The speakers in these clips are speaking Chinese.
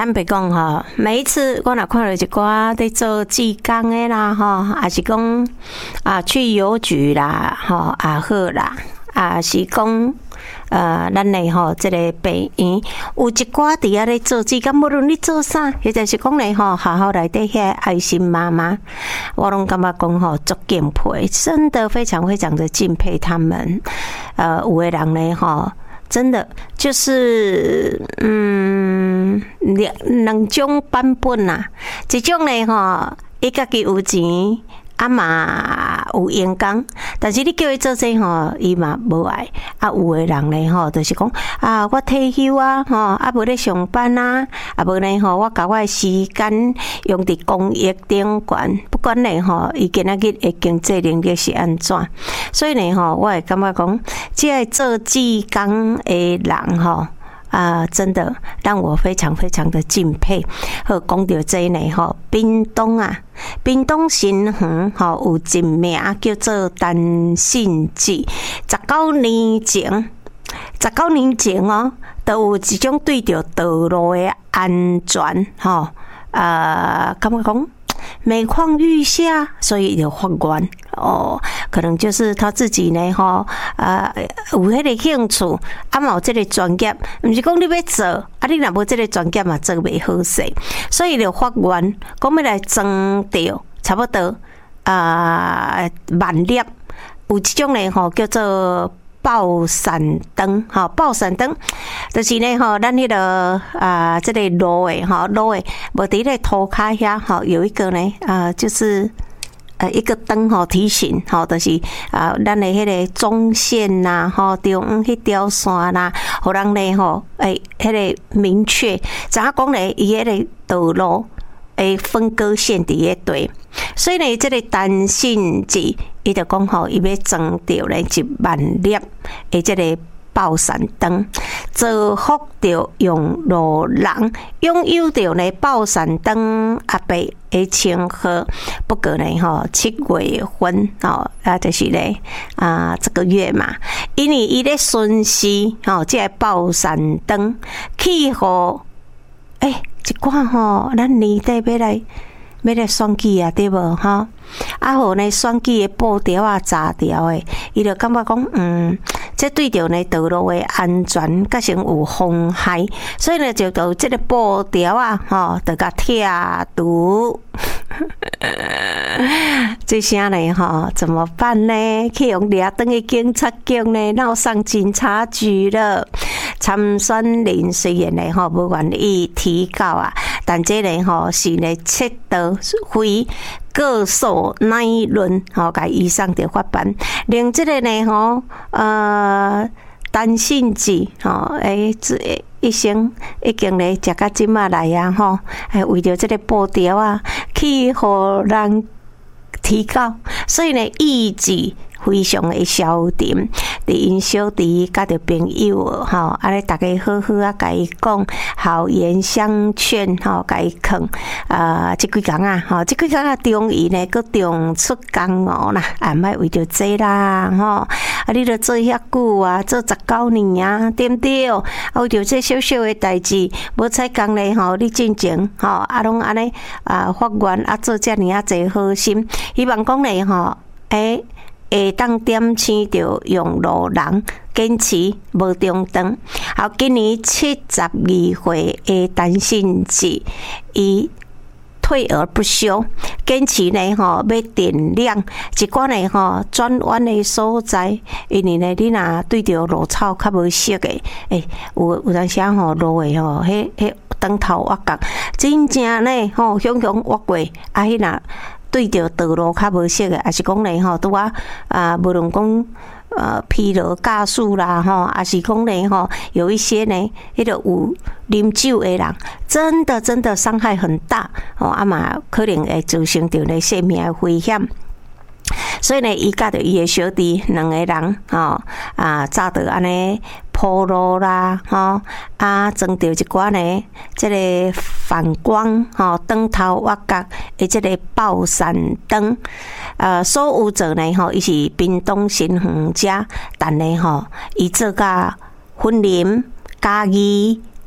坦白讲吼，每一次我若看到一寡在做志工的啦吼，也是讲去邮局啦吼也好啦，也是讲咱的吼这个病院有一寡伫遐咧做志工，无论你做啥，或者是讲咧吼学校内底遐爱心妈妈，我拢感觉讲吼足敬佩，真的非常非常的敬佩他们。有的人咧吼。真的就是两种版本啦，一种呢吼，伊家己有钱。嘛有员工，但是你叫伊做这吼，伊嘛无爱。有的人咧吼，就是讲我退休吼，无咧上班无咧吼，我甲我的时间用伫公益顶悬，不管咧吼，伊今仔日的经济能力是安怎，所以咧吼，我会感觉讲，这做志工的人吼。真的让我非常非常的敬佩。好，讲到这呢吼，屏东新园吼有一名叫做陈信志，19年前哦，都有一种对着道路的安全吼，感觉讲。每况愈下，所以有法官哦，可能就是他自己呢吼，有迄个兴趣，嘛有这个专业，不是讲你要做，你若无这个专业嘛做袂好势，所以就法官讲要来装掉差不多10000粒，有这种呢吼叫做。报闪灯，哈，报闪灯，就是呢，哈，咱那个这个路诶，哈，路诶，无伫咧涂骹遐，哈，有一个呢，就是一个灯，哈，提醒，哈，就是咱的迄个中线呐，哈，中迄条线呐，互人呢，吼，迄个明确，怎样讲呢？伊迄个道路诶分割线伫咧对，所以呢，这个单信字。伊就讲吼，伊要装着咧10000粒的这个报闪灯，造福着用路人，拥有着咧报闪灯阿伯的称号。不过呢，吼7月份吼就是咧这个月嘛，因为伊咧巡视吼，这个报闪灯去互一寡吼，咱年底要来选举啊，对无吼？互呢选举的布条查条的，伊就感觉讲，这对着呢道路的安全，甲成有妨害，所以呢就到这个布条吼，就甲贴图。这声呢吼怎么办呢？去用抓登去警察局呢，闹上警察局了。参选人虽然呢吼无愿意提告但这呢吼是呢切得非各诉乃论吼，甲以上的法办，令这个呢吼单信志吼一生已经咧食到即马来吼，为着这个布条去互人提告，所以呢意志非常的消沉。伫因小弟甲着朋友吼，尼大家好好甲伊讲，好言相劝吼，甲伊劝即几工吼，即几工中伊呢佫中出工啦，莫为着这啦吼，你著做遐久做19年对不对？为着这小小的代志，无采工咧吼，你进前吼拢安尼法院做遮尔济好心，希望讲咧吼会当点醒着用路人，坚持无中断。好，今年72岁的单信志，伊退而不休，坚持呢吼要点亮一寡呢吼转弯的所在，因为呢你若对着路草较无熟的，有当时吼路的吼，迄灯头挖角，真正呢吼雄雄挖过，迄若。对着道路较无熟的，也是讲咧吼，拄无论讲疲劳驾驶啦吼，也是讲咧吼，有一些呢，迄个有啉酒的人，真的伤害很大吼，嘛可能会造成着咧生命的危险。所以呢，伊甲着伊的小弟两个人吼早着安尼铺路啦吼装着一寡呢，这个反光吼灯头挖角的这个报闪灯，所有者呢吼，伊是屏东新园遮，但呢吼，伊做甲婚林、嘉义、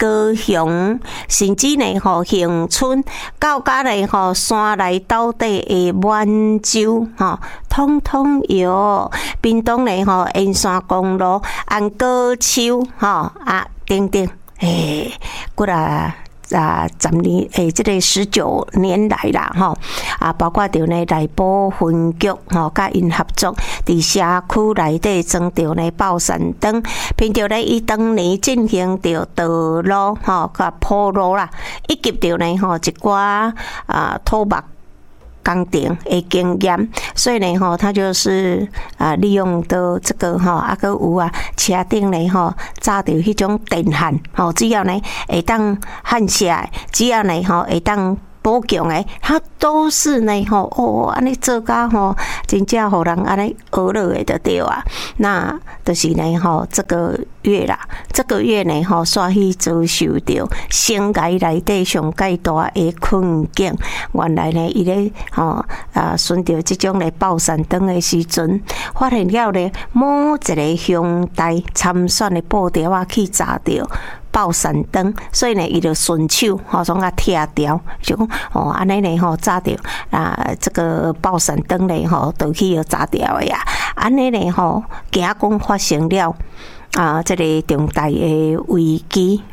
高雄，甚至呢吼恒春，到甲呢吼山内到底的满洲吼，通通有。屏东呢吼沿山公路、安高丘吼啊等等，过来。10年这个19年来啦吼包括着呢内部分局吼，甲因合作，伫社区内底装着呢报闪灯，并着呢伊当年进行着道路吼，甲铺路啦，以及着呢吼一寡土木工程的经验，所以呢吼，他就是利用的这个吼，个有车顶呢吼，扎着迄种电焊吼，只要呢会当焊下来，只要呢吼会当补强诶，它都是呢吼安尼做甲吼，真正互人安尼学落诶就对啊。那就是呢吼，这个月呢吼，煞去遭受到生涯内底上介大诶困境。原来呢，伊咧吼顺着即种咧报闪灯诶时阵，发现了咧某一个乡代参选诶布条去砸着报闪灯，所以呢，伊就顺手从拆掉，就讲安尼呢炸掉这个报闪灯呢就去炸掉的呀，安尼呢惊讲发生了这个重大的危机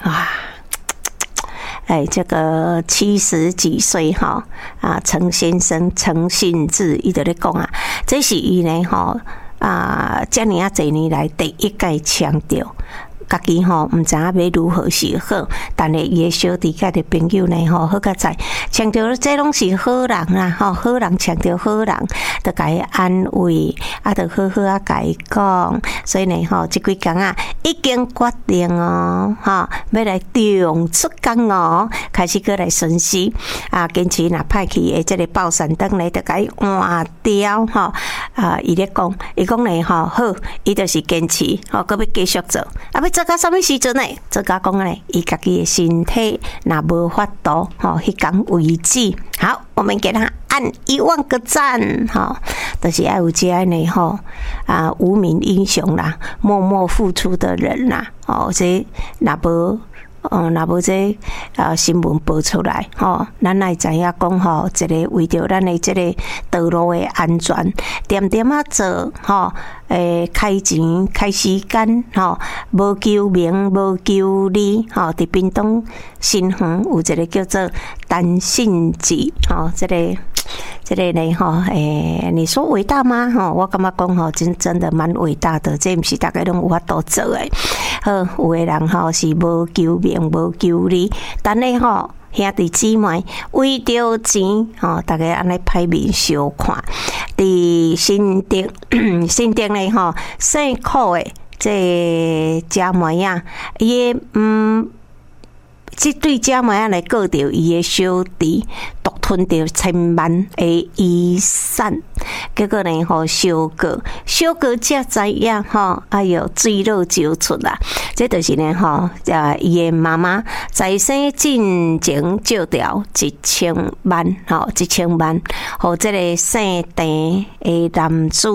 这个70几岁陈先生陈信志，伊就咧讲这是伊呢这么侪年来第一届强调。家己毋知影要如何是好，但是伊诶小弟甲的朋友呢好甲知，强调这拢是好人啦好人强调好人，就甲伊安慰，就好好甲伊讲，所以呢即几工已经决定要来重出工开始过来巡视坚持若派去的这个报闪灯呢，就甲伊换掉伊咧讲，伊讲呢好，伊就是坚持搁要继续做要做到什么时阵呢？做到讲呢，伊家己的身体若无法度迄天为止。好，我们给他按10000个赞就是要有这样呢无名英雄啦，默默付出的人啦这若无这新闻报出来咱来知影讲一个为着咱的这个道路的安全，点点做开钱开时间无求名无求利伫屏东新园有一个叫做单信节这个呢你说伟大吗我感觉讲真的蛮伟大的，这不是大家拢有法度做的。有的人是无求名无求利，但是兄弟姊妹为着钱大家安尼歹面相看。伫新竹呢辛苦的这姐妹伊这对姐妹来告着伊的小弟独吞着1000万的遗产，结果呢小哥才知影哎哟水落石出啦！这就是呢伊的妈妈在生进前借条1000万1000万，互这个姓陈的男子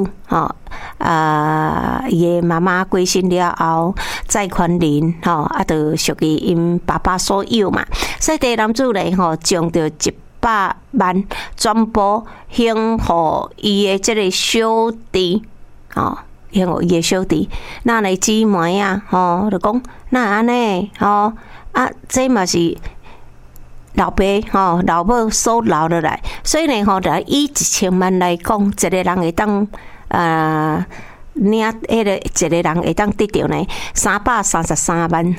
伊的妈妈过身了后，债权人就属于因爸爸所有嘛。所以这男子呢将着100万全部还互伊的这个小弟还互伊的小弟。那来姊妹就讲那安尼这嘛是老爸老母所留落来，所以呢就以1000万来讲，一个人会当领迄个一个人会当得到呢333万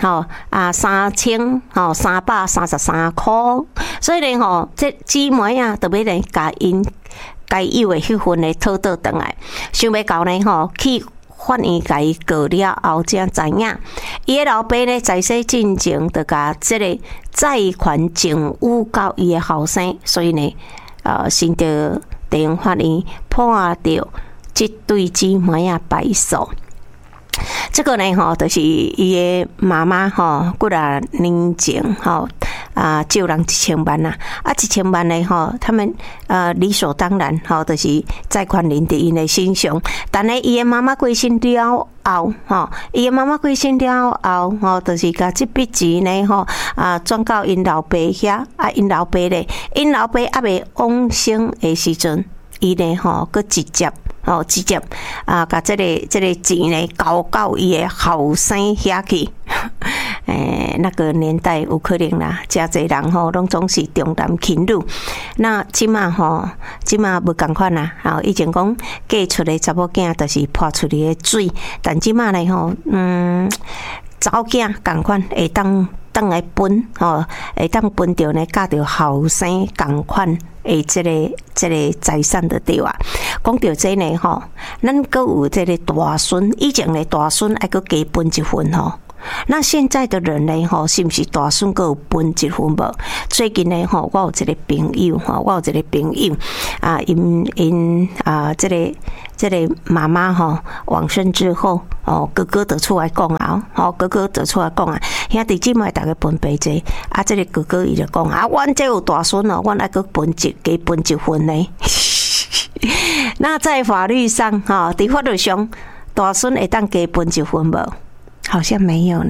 3333块，所以呢这姊妹特别呢甲因该有的迄份的讨倒转来，想要到呢去法院甲伊告了后，才知影伊的老爸呢在世进前就甲这个债权情诬告伊的后生，所以呢先着地方法院判着这对姊妹败诉。这个呢就是伊的妈妈几多年前借人1000万啦，啊1000万呢吼，他们理所当然吼，就是贷款领伫因的身上，但是伊的妈妈过身了后吼，伊的妈妈过身了后吼，就是甲这笔钱呢吼转到因老爸遐，因老爸还未往生的时阵，伊呢吼佫直接甲这个钱呢交到伊的后生遐去。那个年代有可能啦，真侪人吼拢总是重男轻女。那即马无共款啦，以前讲嫁出的查某囝就是泼出去的水，但即马呢吼，查某囝共款会当来分吼，会当分着呢嫁着后生共款的这个财产的对啊。讲到这呢吼，咱阁有这个大孙，以前的大孙还阁加分一份吼。那现在的人呢？吼，是不是大孙阁有分一份无？最近呢，吼，我有一个朋友，因这个妈妈吼往生之后，哥哥就出来讲啊，兄弟姊妹大家分别者，这个哥哥伊就讲阮这有大孙哦，阮还阁加分一份呢。那在法律上，在法律上，大孙会当加分一份无？好像没有呢，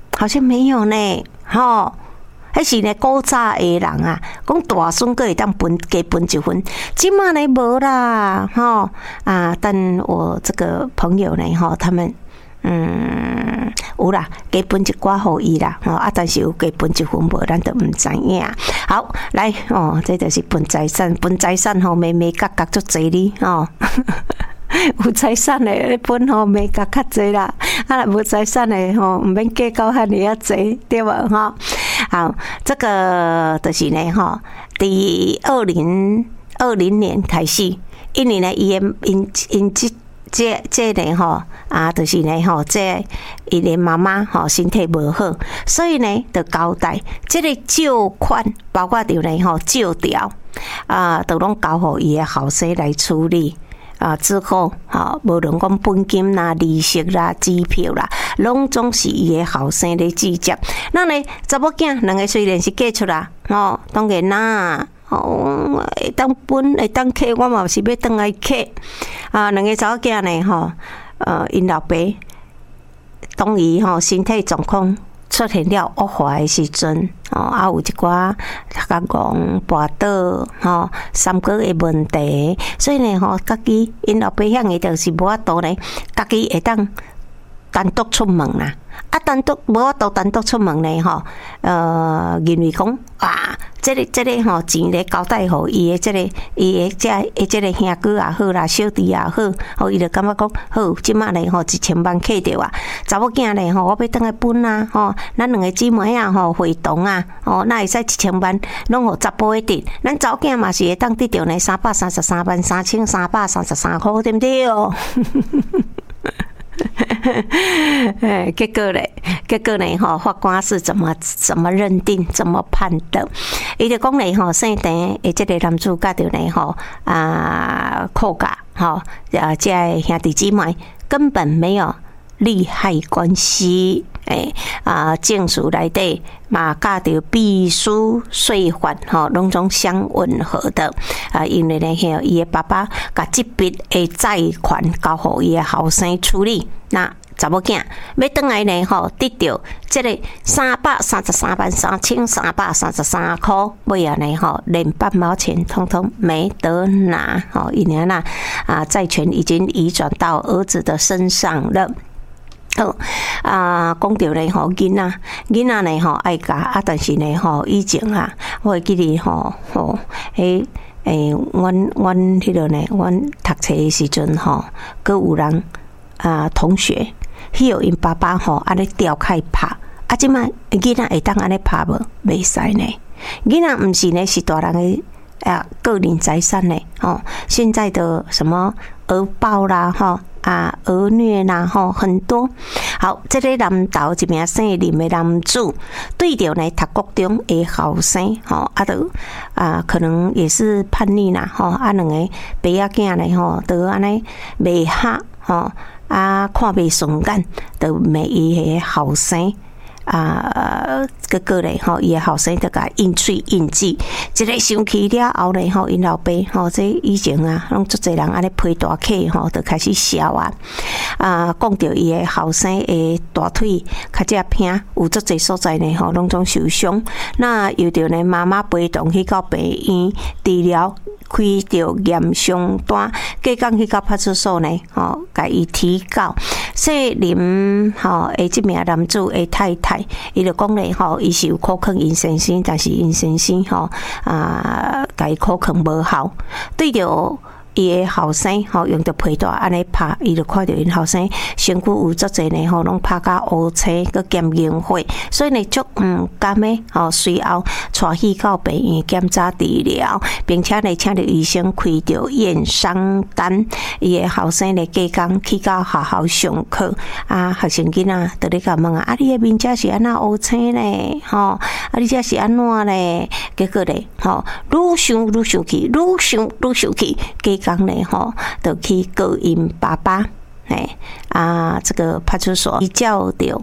吼，迄是呢古早的人啊，讲大孙个会当加分一份，即马呢无啦，吼但我这个朋友呢，吼，他们有啦，加分一寡互伊啦，但是有加分一份无，咱都唔知影。好，来这就是分财产吼，妹妹角足侪哩吼。有财产的分吼，没甲较济啦，无财产的吼，唔免计较遐尼啊济，对无吼？好，这个就是呢吼，第2020年开始，因为呢，因这呢吼就是呢吼，这伊的妈妈吼身体无好，所以呢，就交代这个借款，包括着呢吼借条都拢交互伊的后生来处理。之后，无论讲本金啦、利息啦、支票啦，拢总是伊的后生咧计较。那呢，查某囝两个虽然是嫁出啦，当然啦，会当分会当客，我嘛是要当来客。两个查某囝呢，因老爸当伊身体状况出现了恶化的时阵，有一寡甲讲跋倒，三高的问题，所以呢，家己因老爸遐个就是无法度呢，家己会当单独出门啦。无法度单独出门呢，认为讲这个钱咧交代互伊的这个兄哥也好啦，小弟也好，伊就感觉讲好，即马咧1000万客着啊，查某囝咧我要当来分啊，咱两个姊妹啊会同啊，那会使1000万拢互查甫一点，咱查某囝嘛是会当得着呢333万3333块，对不对哦？结果呢？法官是怎么认定、怎么判的？伊就讲呢，生前的这个男主角着呢，扣押，这兄弟姊妹根本没有利害关系。证书内底嘛，甲着必须税法拢总相吻合的因为呢，伊的爸爸甲这笔的债款交互伊的后生处理，那查某囝要转来呢，得到这个333万3333块，尾啊呢，连半毛钱通通没得拿，因为那债权已经移转到儿子的身上了。讲到咧囡仔呢爱教但是呢以前我会记得阮迄个呢，阮读册的时阵阁有人同学，迄因爸爸安尼吊开拍，即摆囡仔会当安尼拍无？袂使呢。囡仔毋是呢是大人的个人财产呢。现在的什么儿保啦儿虐啦很多。好，这个南投一名姓林的男子，对着呢读国中的后生就可能也是叛逆啦两个爸仔囝呢都安尼袂合看袂顺眼，就骂伊个后生结果咧吼，伊诶后生就甲应喙应记，一个生气了后咧吼，因老爸吼，这以前啊，拢足侪人安尼批大客吼，就开始笑啊，讲到伊诶后生诶大腿较只偏，有足侪所在呢吼，拢总受伤，那又着呢妈妈陪同去到病院治疗。开着验伤单，隔天去到派出所呢，甲伊提告。说林诶，即名男子诶太太，伊就讲咧伊是有考劝因先生，但是因先生甲伊考劝无效，对着。伊诶后生用着皮带安尼拍，伊就看到因后生身躯有足侪呢拢拍甲乌青，佮兼凝血，所以呢足毋甘诶随后带去到病院检查治疗，并且呢请着医生开着验伤单。伊诶后生呢隔天去到学校上课，学生囡仔就咧甲问你诶面遮是安那乌青咧？你遮是安怎咧？结果咧愈想愈生气，愈想愈生气。讲呢就去告因爸爸，这个派出所比较着